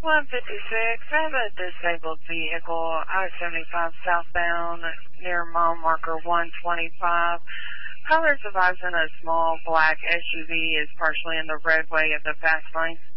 156, I have a disabled vehicle, I-75 southbound near mile marker 125. Callers advising a small black SUV is partially in the roadway of the fast lane.